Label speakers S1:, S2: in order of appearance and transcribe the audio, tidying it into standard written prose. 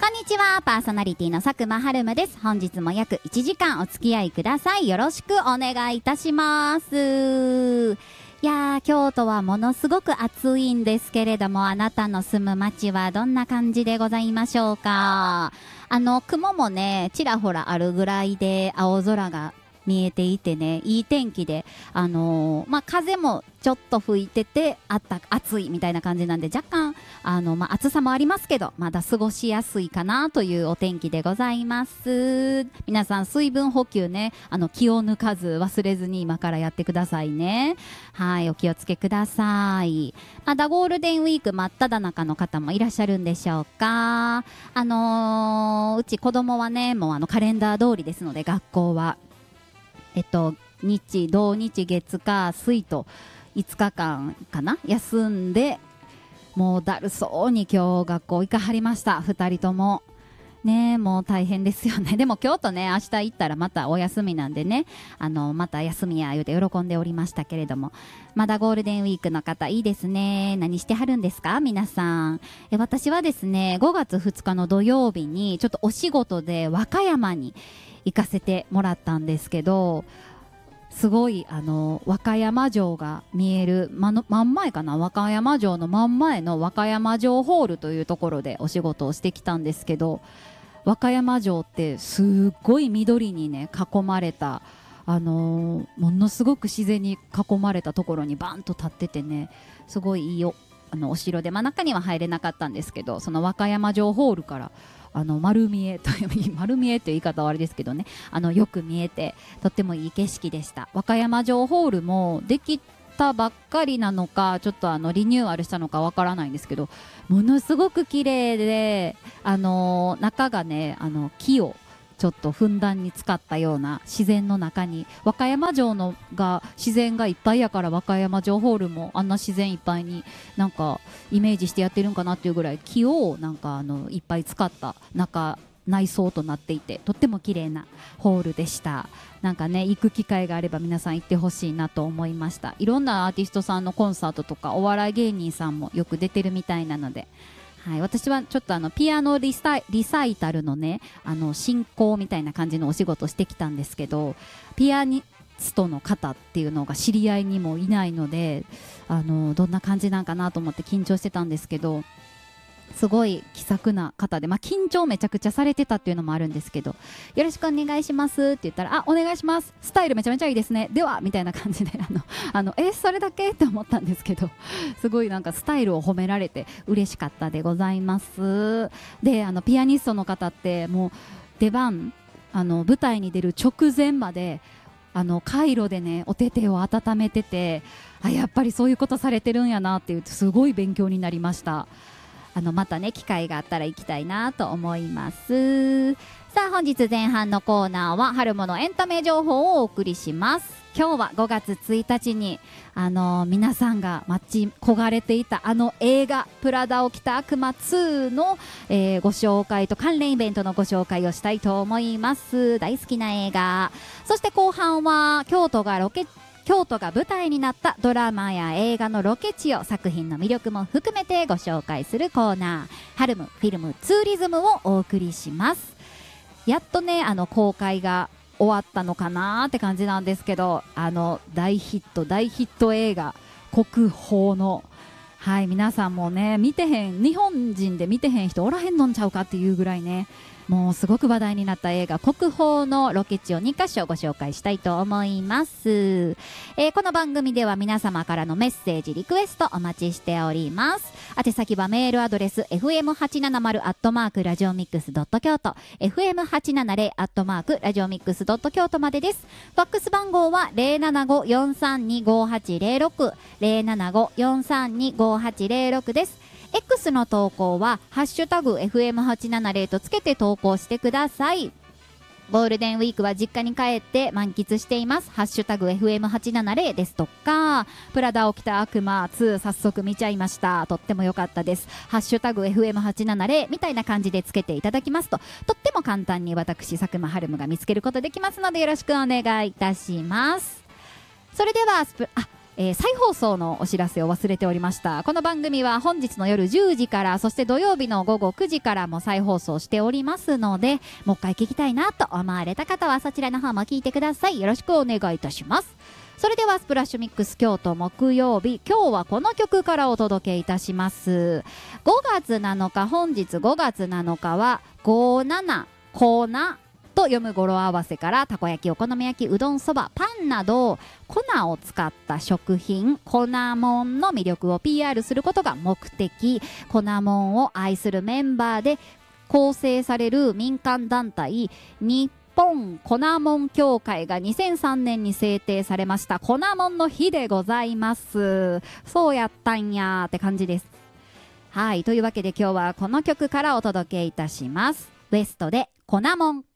S1: こんにちは、パーソナリティの佐久間春夢です。本日も約1時間お付き合いください。よろしくお願いいたします。いやー、京都はものすごく暑いんですけれども、あなたの住む街はどんな感じでございましょうか。雲もね、ちらほらあるぐらいで青空が見えていてね、いい天気で、風もちょっと吹いてて暑いみたいな感じなんで、若干暑さもありますけど、まだ過ごしやすいかなというお天気でございます。皆さん水分補給ね、気を抜かず忘れずに今からやってくださいね。はい、お気をつけください。まだゴールデンウィーク真っ只中の方もいらっしゃるんでしょうか。うち子供はね、もうカレンダー通りですので、学校は土日月火水と5日間かな休んで、もうだるそうに今日学校行かはりました。2人ともね、もう大変ですよね。でも今日とね、明日行ったらまたお休みなんでね、また休みや言うて喜んでおりましたけれども、まだゴールデンウィークの方いいですね。何してはるんですか皆さん。私はですね、5月2日の土曜日にちょっとお仕事で和歌山に行かせてもらったんですけど、すごい和歌山城が見える真ん前かな、和歌山城の真ん前の和歌山城ホールというところでお仕事をしてきたんですけど、和歌山城ってすっごい緑にね囲まれた、ものすごく自然に囲まれたところにバンと立っててね、すごいいいお城で、中には入れなかったんですけど、その和歌山城ホールから丸見えという丸見えという言い方はあれですけどね、よく見えてとってもいい景色でした。和歌山城ホールもできたばっかりなのか、ちょっとリニューアルしたのかわからないんですけど、ものすごく綺麗で、中がね木をちょっとふんだんに使ったような自然の中に、和歌山城の自然がいっぱいやから、和歌山城ホールもあんな自然いっぱいになんかイメージしてやってるんかなっていうぐらい、木をなんかいっぱい使った内装となっていて、とっても綺麗なホールでした。なんかね、行く機会があれば皆さん行ってほしいなと思いました。いろんなアーティストさんのコンサートとかお笑い芸人さんもよく出てるみたいなので、はい、私はちょっとピアノリサイタルのね進行みたいな感じのお仕事をしてきたんですけど、ピアニストの方っていうのが知り合いにもいないので、どんな感じなんかなと思って緊張してたんですけど、すごい気さくな方で、緊張めちゃくちゃされてたっていうのもあるんですけど、よろしくお願いしますって言ったら、お願いします、スタイルめちゃめちゃいいですね、ではみたいな感じでそれだけって思ったんですけど、すごいなんかスタイルを褒められて嬉しかったでございます。でピアニストの方ってもう出番舞台に出る直前までカイロでねお手手を温めてて、やっぱりそういうことされてるんやなっていう、すごい勉強になりました。またね機会があったら行きたいなと思います。さあ本日前半のコーナーは春物エンタメ情報をお送りします。今日は5月1日に皆さんが待ち焦がれていた映画プラダを着た悪魔2の、ご紹介と関連イベントのご紹介をしたいと思います。大好きな映画。そして後半は京都が舞台になったドラマや映画のロケ地を作品の魅力も含めてご紹介するコーナー、春夢フィルムツーリズムをお送りします。やっとね公開が終わったのかなって感じなんですけど、大ヒット映画国宝の、皆さんもね日本人で見てへん人おらへんのんちゃうかっていうぐらいね、もうすごく話題になった映画国宝のロケ地を2カ所ご紹介したいと思います。この番組では皆様からのメッセージリクエストお待ちしております。宛先はメールアドレス fm870@radiomix.kyoto fm870@radiomix.kyoto までです。ファックス番号は 075-432-5806 075-432-5806 です。X の投稿はハッシュタグ FM870 とつけて投稿してください。ゴールデンウィークは実家に帰って満喫しています。ハッシュタグ FM870 ですとか、プラダを着た悪魔2早速見ちゃいました、とっても良かったです。ハッシュタグ FM870 みたいな感じでつけていただきますと、とっても簡単に私佐久間春夢が見つけることできますので、よろしくお願いいたします。それでは再放送のお知らせを忘れておりました。この番組は本日の夜10時から、そして土曜日の午後9時からも再放送しておりますので、もう一回聞きたいなと思われた方はそちらの方も聞いてください。よろしくお願いいたします。それではスプラッシュミックス京都木曜日、今日はこの曲からお届けいたします。5月7日、本日5月7日は57コーナと読む語呂合わせから、たこ焼き、お好み焼き、うどん、そば、パンなど粉を使った食品、粉もんの魅力を PR することが目的。粉もんを愛するメンバーで構成される民間団体、日本粉もん協会が2003年に制定されました粉もんの日でございます。そうやったんやーって感じです。はい、というわけで今日はこの曲からお届けいたします。ウエストで粉もん。